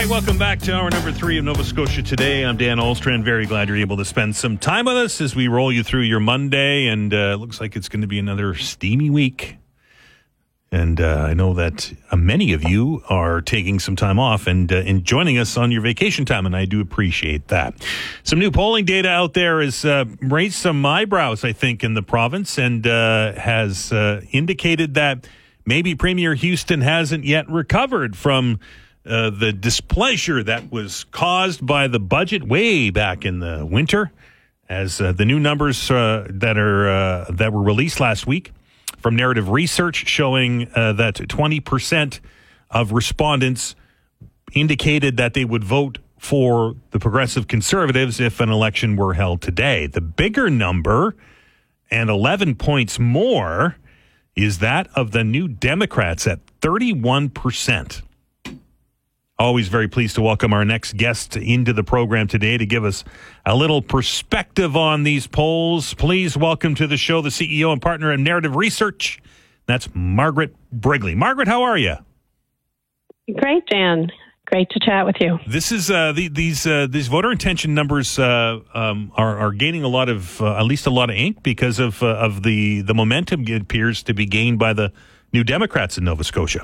welcome back to hour number 3 of Nova Scotia Today. I'm Dan Olstrand. Very glad you're able to spend some time with us as we roll you through your Monday, and it looks like it's going to be another steamy week. And I know that many of you are taking some time off and joining us on your vacation time, and I do appreciate that. Some new polling data out there has raised some eyebrows, I think, in the province, and has indicated that maybe Premier Houston hasn't yet recovered from the displeasure that was caused by the budget way back in the winter, as the new numbers that were released last week from Narrative Research showing that 20% of respondents indicated that they would vote for the Progressive Conservatives if an election were held today. The bigger number, and 11 points more, is that of the New Democrats at 31%. Always very pleased to welcome our next guest into the program today to give us a little perspective on these polls. Please welcome to the show the CEO and partner at Narrative Research. That's Margaret Brigley. Margaret, how are you? Great, Dan. Great to chat with you. This is these voter intention numbers are gaining a lot of at least a lot of ink because of the momentum it appears to be gained by the New Democrats in Nova Scotia.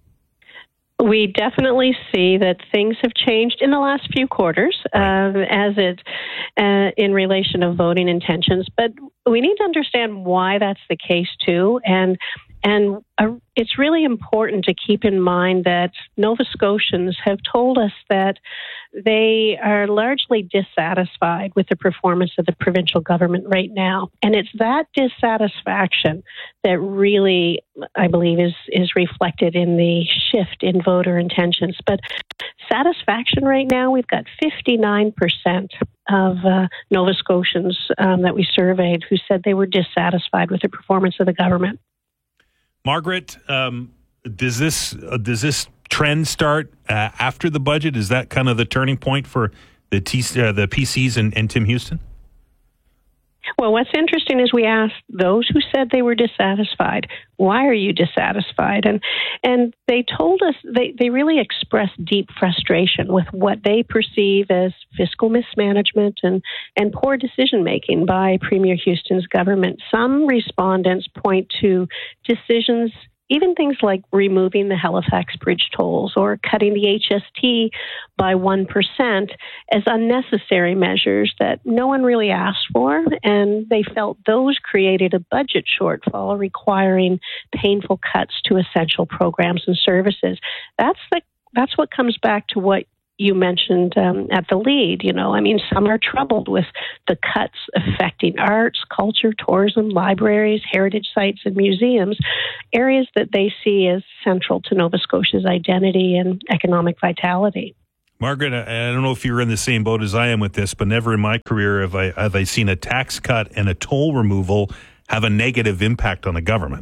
We definitely see that things have changed in the last few quarters as it in relation to voting intentions, but we need to understand why that's the case too, and it's really important to keep in mind that Nova Scotians have told us that they are largely dissatisfied with the performance of the provincial government right now. And it's that dissatisfaction that really, I believe, is reflected in the shift in voter intentions. But satisfaction right now, we've got 59% of Nova Scotians that we surveyed who said they were dissatisfied with the performance of the government. Margaret, does this trend start after the budget? Is that kind of the turning point for the PCs and Tim Houston? Well, what's interesting is we asked those who said they were dissatisfied, why are you dissatisfied? And they told us they really expressed deep frustration with what they perceive as fiscal mismanagement and poor decision-making by Premier Houston's government. Some respondents point to decisions, even things like removing the Halifax Bridge tolls or cutting the HST by 1% as unnecessary measures that no one really asked for, and they felt those created a budget shortfall requiring painful cuts to essential programs and services. That's what comes back to what you mentioned at the lead. Some are troubled with the cuts affecting arts, culture, tourism, libraries, heritage sites, and museums, areas that they see as central to Nova Scotia's identity and economic vitality. Margaret, I don't know if you're in the same boat as I am with this, but never in my career have I seen a tax cut and a toll removal have a negative impact on the government.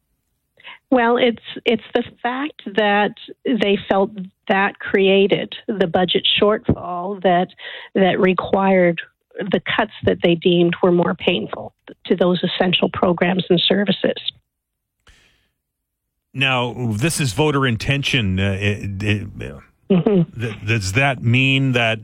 Well, it's the fact that they felt that created the budget shortfall that required the cuts that they deemed were more painful to those essential programs and services. Now, this is voter intention. Does that mean that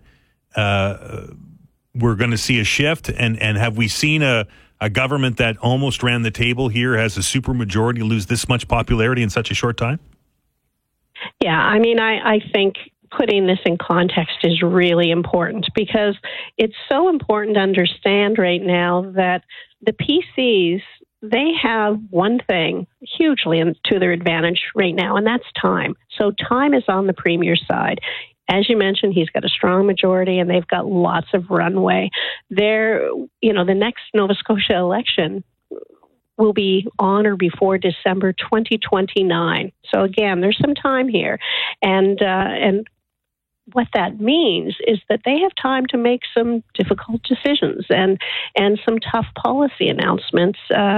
we're going to see a shift? And have we seen a government that almost ran the table here has a supermajority lose this much popularity in such a short time? Yeah, I think putting this in context is really important because it's so important to understand right now that the PCs, they have one thing hugely to their advantage right now, and that's time. So time is on the Premier's side. As you mentioned, he's got a strong majority and they've got lots of runway. The next Nova Scotia election will be on or before December 2029. So again, there's some time here. And what that means is that they have time to make some difficult decisions and some tough policy announcements.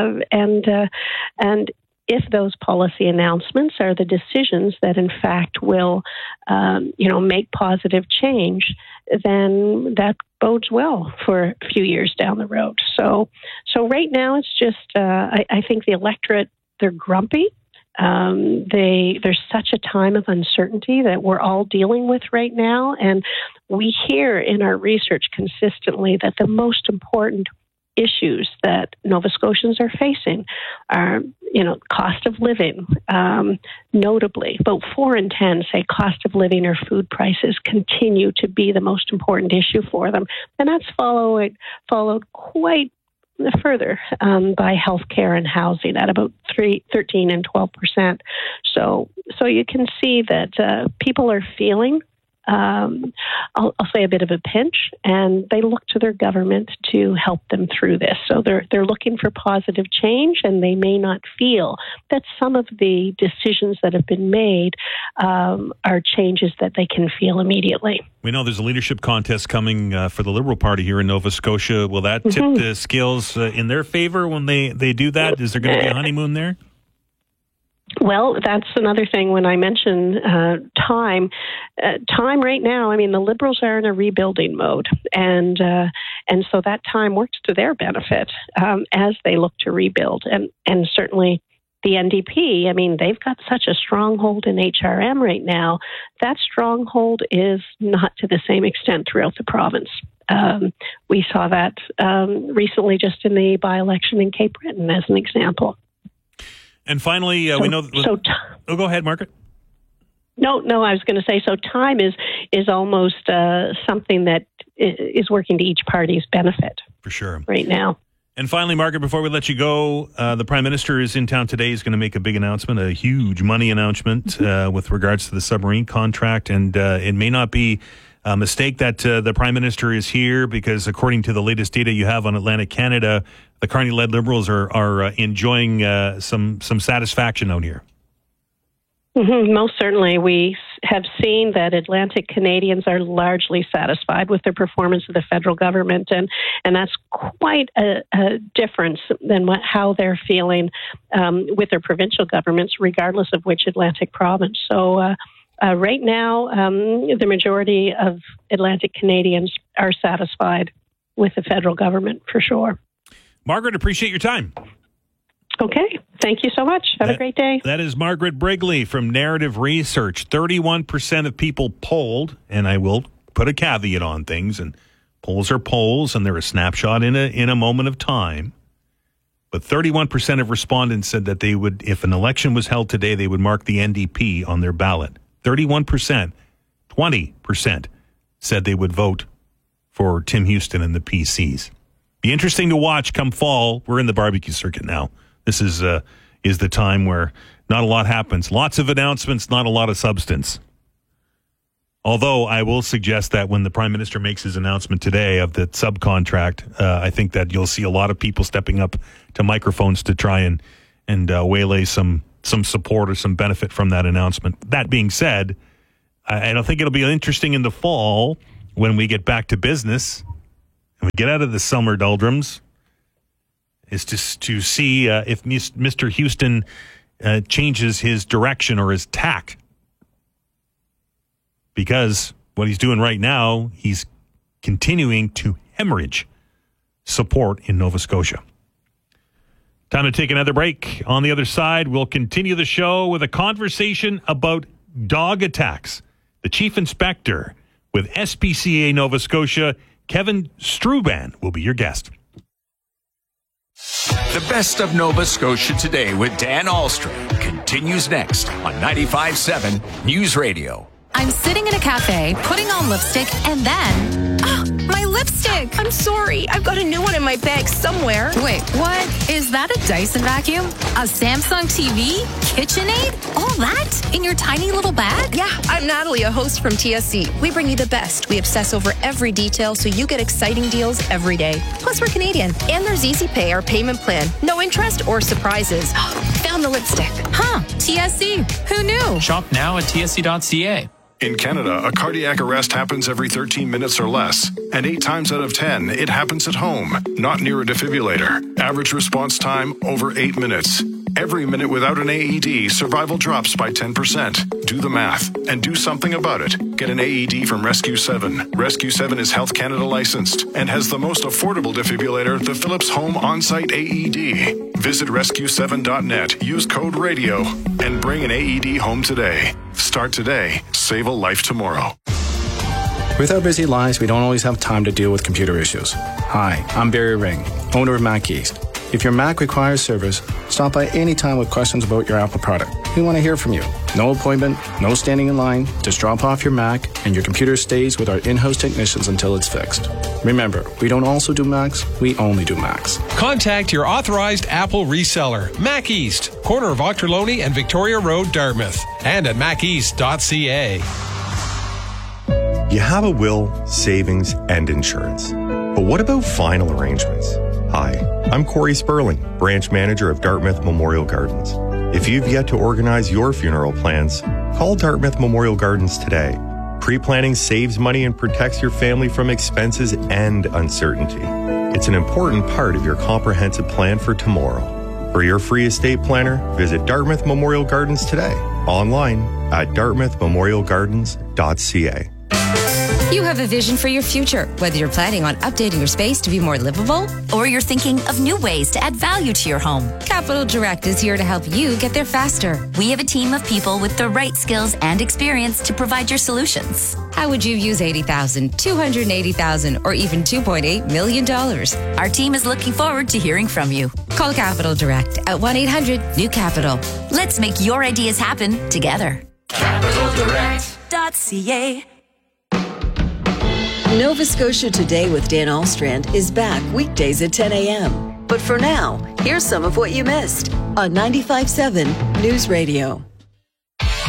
And if those policy announcements are the decisions that in fact will, make positive change, then that bodes well for a few years down the road. So right now it's just, I think the electorate, they're grumpy. There's such a time of uncertainty that we're all dealing with right now. And we hear in our research consistently that the most important issues that Nova Scotians are facing are, cost of living, notably. About 4 in 10 say cost of living or food prices continue to be the most important issue for them. And that's followed quite further by healthcare and housing at about 13 and 12%. So you can see that people are feeling, I'll say, a bit of a pinch, and they look to their government to help them through this. So they're looking for positive change, and they may not feel that some of the decisions that have been made are changes that they can feel immediately. We know there's a leadership contest coming for the Liberal Party here in Nova Scotia. Will that tip the scales in their favor when they do that? Is there going to be a honeymoon there? Well, that's another thing when I mention time. Time right now, the Liberals are in a rebuilding mode, and so that time works to their benefit as they look to rebuild. And certainly the NDP, they've got such a stronghold in HRM right now. That stronghold is not to the same extent throughout the province. We saw that recently just in the by-election in Cape Breton as an example. And finally, we know... go ahead, Margaret. No, I was going to say, so time is almost something that is working to each party's benefit. For sure. Right now. And finally, Margaret, before we let you go, the Prime Minister is in town today. He's going to make a big announcement, a huge money announcement with regards to the submarine contract. And it may not be a mistake that the Prime Minister is here because according to the latest data you have on Atlantic Canada, the Carney-led Liberals are enjoying some satisfaction out here. Most certainly. We have seen that Atlantic Canadians are largely satisfied with the performance of the federal government, and that's quite a difference than how they're feeling with their provincial governments, regardless of which Atlantic province. So right now, the majority of Atlantic Canadians are satisfied with the federal government, for sure. Margaret, appreciate your time. Okay. Thank you so much. Have a great day. That is Margaret Brigley from Narrative Research. 31% of people polled, and I will put a caveat on things, and polls are polls, and they're a snapshot in a moment of time. But 31% of respondents said that they would, if an election was held today, they would mark the NDP on their ballot. 31%. 20% said they would vote for Tim Houston and the PCs. Be interesting to watch come fall. We're in the barbecue circuit now. This is the time where not a lot happens. Lots of announcements, not a lot of substance. Although I will suggest that when the Prime Minister makes his announcement today of the subcontract, I think that you'll see a lot of people stepping up to microphones to try and waylay some support or some benefit from that announcement. That being said, I don't think it'll be interesting in the fall when we get back to business and we get out of the summer doldrums, is to see if Mr. Houston changes his direction or his tack. Because what he's doing right now, he's continuing to hemorrhage support in Nova Scotia. Time to take another break. On the other side, we'll continue the show with a conversation about dog attacks. The Chief Inspector with SPCA Nova Scotia, Kevin Struban, will be your guest. The best of Nova Scotia today with Dan Ahlstrom continues next on 95.7 News Radio. I'm sitting in a cafe, putting on lipstick, and then... my lipstick! I'm sorry. I've got a new one in my bag somewhere. Wait, what? Is that a Dyson vacuum? A Samsung TV? KitchenAid? All that in your tiny little bag? Yeah, I'm Natalie, a host from TSC. We bring you the best. We obsess over every detail so you get exciting deals every day. Plus, we're Canadian. And there's Easy Pay, our payment plan. No interest or surprises. Found the lipstick. Huh, TSC. Who knew? Shop now at tsc.ca. In Canada, a cardiac arrest happens every 13 minutes or less, and 8 times out of 10, it happens at home, not near a defibrillator. Average response time, over 8 minutes. Every minute without an AED, survival drops by 10%. Do the math, and do something about it. Get an AED from Rescue 7. Rescue 7 is Health Canada licensed, and has the most affordable defibrillator, the Philips Home On-Site AED. Visit rescue7.net, use code RADIO, and bring an AED home today. Start today. Save a life tomorrow. With our busy lives, we don't always have time to deal with computer issues. Hi, I'm Barry Ring, owner of Mac East. If your Mac requires service, stop by anytime with questions about your Apple product. We want to hear from you. No appointment, no standing in line. Just drop off your Mac and your computer stays with our in-house technicians until it's fixed. Remember, we don't also do Macs, we only do Macs. Contact your authorized Apple reseller, Mac East, corner of Ochterlony and Victoria Road, Dartmouth, and at maceast.ca. You have a will, savings, and insurance. But what about final arrangements? Hi, I'm Corey Sperling, branch manager of Dartmouth Memorial Gardens. If you've yet to organize your funeral plans, call Dartmouth Memorial Gardens today. Pre-planning saves money and protects your family from expenses and uncertainty. It's an important part of your comprehensive plan for tomorrow. For your free estate planner, visit Dartmouth Memorial Gardens today, online at dartmouthmemorialgardens.ca. You have a vision for your future, whether you're planning on updating your space to be more livable, or you're thinking of new ways to add value to your home. Capital Direct is here to help you get there faster. We have a team of people with the right skills and experience to provide your solutions. How would you use $80,000, $280,000, or even $2.8 million? Our team is looking forward to hearing from you. Call Capital Direct at 1-800-NEW-CAPITAL. Let's make your ideas happen together. CapitalDirect.ca. Nova Scotia Today with Dan Alstrand is back weekdays at 10 a.m. But for now, here's some of what you missed on 95.7 News Radio.